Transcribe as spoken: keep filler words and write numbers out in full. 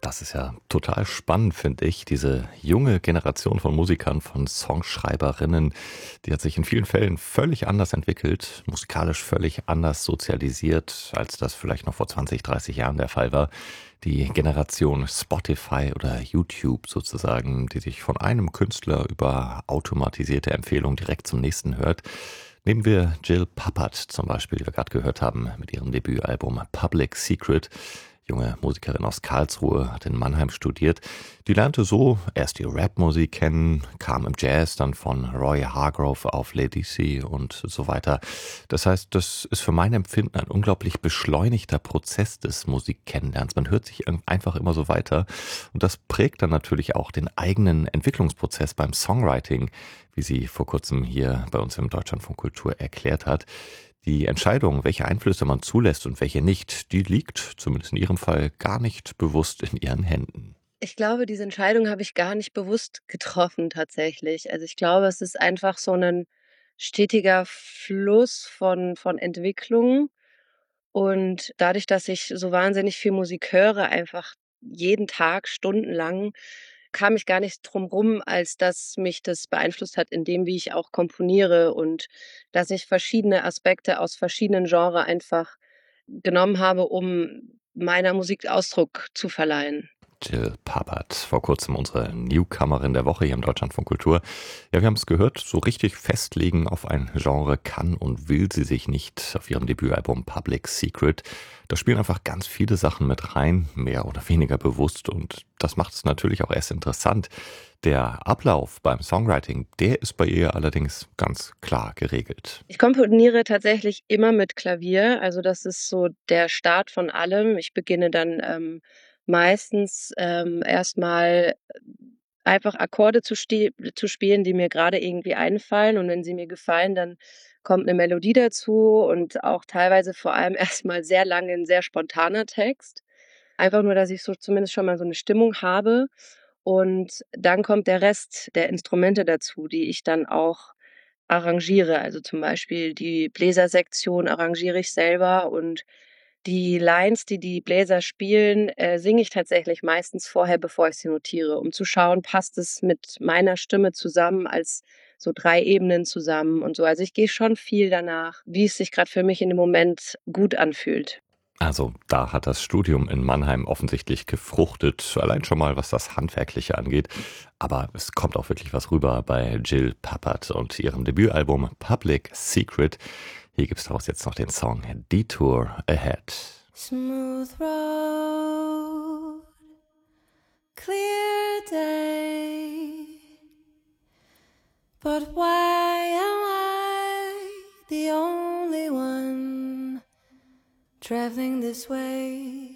Das ist ja total spannend, finde ich. Diese junge Generation von Musikern, von Songschreiberinnen, die hat sich in vielen Fällen völlig anders entwickelt, musikalisch völlig anders sozialisiert, als das vielleicht noch vor zwanzig, dreißig Jahren der Fall war. Die Generation Spotify oder YouTube sozusagen, die sich von einem Künstler über automatisierte Empfehlungen direkt zum nächsten hört. Nehmen wir Jill Pappert zum Beispiel, die wir gerade gehört haben, mit ihrem Debütalbum Public Secret. Junge Musikerin aus Karlsruhe, hat in Mannheim studiert. Die lernte so erst die Rapmusik kennen, kam im Jazz dann von Roy Hargrove auf Lady C und so weiter. Das heißt, das ist für mein Empfinden ein unglaublich beschleunigter Prozess des Musikkennenlernens. Man hört sich einfach immer so weiter und das prägt dann natürlich auch den eigenen Entwicklungsprozess beim Songwriting, wie sie vor kurzem hier bei uns im Deutschlandfunk Kultur erklärt hat. Die Entscheidung, welche Einflüsse man zulässt und welche nicht, die liegt, zumindest in Ihrem Fall, gar nicht bewusst in Ihren Händen. Ich glaube, diese Entscheidung habe ich gar nicht bewusst getroffen tatsächlich. Also, ich glaube, es ist einfach so 'nen stetiger Fluss von von Entwicklung. Und dadurch, dass ich so wahnsinnig viel Musik höre, einfach jeden Tag stundenlang, kam ich gar nicht drum rum, als dass mich das beeinflusst hat in dem, wie ich auch komponiere und dass ich verschiedene Aspekte aus verschiedenen Genres einfach genommen habe, um meiner Musik Ausdruck zu verleihen. Jill Pappert, vor kurzem unsere Newcomerin der Woche hier im Deutschlandfunk Kultur. Ja, wir haben es gehört, so richtig festlegen auf ein Genre kann und will sie sich nicht auf ihrem Debütalbum Public Secret. Da spielen einfach ganz viele Sachen mit rein, mehr oder weniger bewusst und das macht es natürlich auch erst interessant. Der Ablauf beim Songwriting, der ist bei ihr allerdings ganz klar geregelt. Ich komponiere tatsächlich immer mit Klavier, also das ist so der Start von allem. Ich beginne dann, ähm, meistens, ähm, erst mal einfach Akkorde zu ste zu spielen, die mir grade irgendwie einfallen und wenn sie mir gefallen, dann kommt 'ne Melodie dazu und auch teilweise vor allem erst mal sehr lange 'n sehr spontaner Text. Einfach nur, dass ich so zumindest schon mal so 'ne Stimmung habe und dann kommt der Rest der Instrumente dazu, die ich dann auch arrangiere. Also, zum Beispiel die Bläsersektion arrangiere ich selber und die Lines, die die Bläser spielen, äh, singe ich tatsächlich meistens vorher, bevor ich sie notiere, um zu schauen, passt es mit meiner Stimme zusammen als so drei Ebenen zusammen und so. Also, ich gehe schon viel danach, wie es sich grad für mich in dem Moment gut anfühlt. Also, da hat das Studium in Mannheim offensichtlich gefruchtet, allein schon mal, was das Handwerkliche angeht. Aber es kommt auch wirklich was rüber bei Jill Pappert und ihrem Debütalbum Public Secret. Hier gibt's daraus jetzt noch den Song Detour Ahead. Smooth road, clear day, but why am I the only one traveling this way?